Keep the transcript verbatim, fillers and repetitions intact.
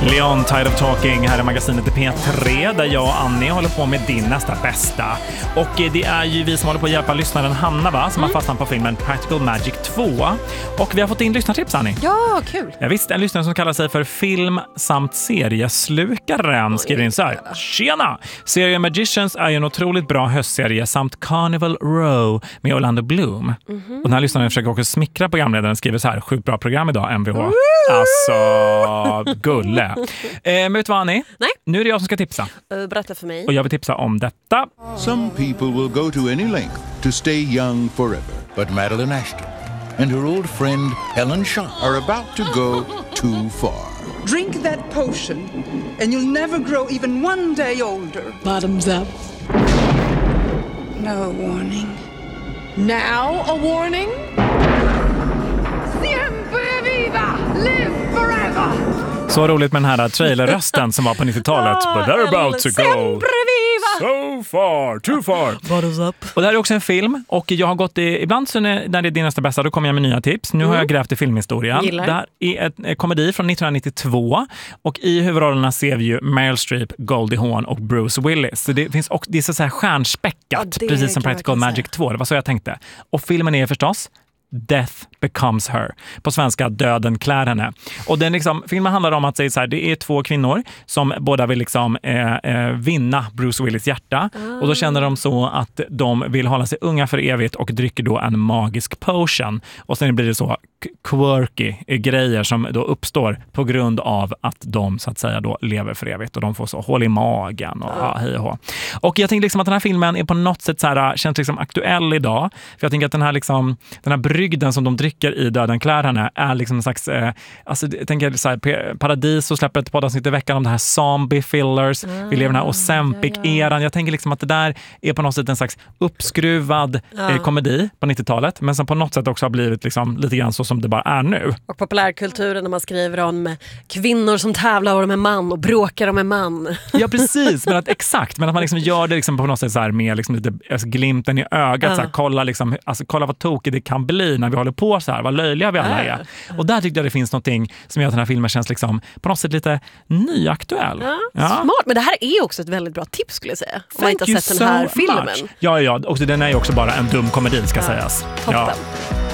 Leon, Tired of Talking, här är magasinet P tre där jag och Annie håller på med din nästa bästa. Och det är ju vi som håller på att hjälpa lyssnaren Hanna, va? Som mm. har fastnat på filmen Practical Magic två. Och vi har fått in lyssnartips, Annie. Ja, kul. Jag visste en lyssnare som kallar sig för film- samt serieslukaren skriver in så här. Tjena! Serien Magicians är ju en otroligt bra höstserie samt Carnival Row med Orlando Bloom. Mm-hmm. Och den här lyssnaren försöker också smickra programledaren, skriver så här: sjukt bra program idag, M V H. Woo! Alltså, gulle. Eh, men vet du vad, Annie? Nej. Nu är det jag som ska tipsa. Uh, berätta för mig. Och jag vill tipsa om detta. Some people will go to any length to stay young forever. But Madeline Ashton and her old friend Helen Shaw are about to go too far. Drink that potion and you'll never grow even one day older. Bottoms up. No warning. Now a warning? Siempre viva! Live forever! Så roligt med den här trailerrösten som var på nittiotalet. But they're about to go so far, too far. Bottoms up. Och det här är också en film. Och jag har gått i, ibland så när, när det är din nästa bästa, då kommer jag med nya tips. Nu mm. har jag grävt i filmhistorien. Gillar. Det här är ett, en komedi från nittonhundranittiotvå. Och i huvudrollerna ser vi ju Meryl Streep, Goldie Hawn och Bruce Willis. Så det finns också, det är så här stjärnspäckat, ja, precis som Practical Magic två. Det var så jag tänkte. Och filmen är förstås Death Becomes Her. På svenska, Döden klär henne. Och den liksom, filmen handlar om att säga så här, det är två kvinnor som båda vill liksom eh, eh, vinna Bruce Willis hjärta. Ah. Och då känner de så att de vill hålla sig unga för evigt och dricker då en magisk potion. Och sen blir det så quirky grejer som då uppstår på grund av att de så att säga då lever för evigt och de får så hål i magen och ah. hej och hå. Och jag tänker liksom att den här filmen är på något sätt så här, känns liksom aktuell idag. För jag tänker att den här liksom, den här brygden som de dricker i Döden klär henne är liksom en slags, eh, alltså jag tänker så här, Paradis och släpper ett poddavsnitt i veckan om det här zombie fillers. Mm. Vi lever den här Ozempic-eran. Ja, ja. Jag tänker liksom att det där är på något sätt en slags uppskruvad ja. eh, komedi på nittiotalet, men som på något sätt också har blivit liksom lite grann så som det bara är nu. Och populärkulturen när man skriver om kvinnor som tävlar om en man och bråkar om en man. Ja, precis. Men att, exakt. Men att man liksom gör det liksom på något sätt så här med liksom lite alltså, glimten i ögat. Ja. Så här, kolla, liksom, alltså, kolla vad tokigt det kan bli när vi håller på så här. Vad löjliga vi alla är. Ja. Och där tyckte jag det finns någonting som gör att den här filmen känns liksom på något sätt lite nyaktuell. Ja, ja. Smart. Men det här är också ett väldigt bra tips skulle jag säga. Om man inte har sett den här filmen. Much. Ja, ja. Och den är ju också bara en dum komedi ska ja. sägas. Toppen. Ja.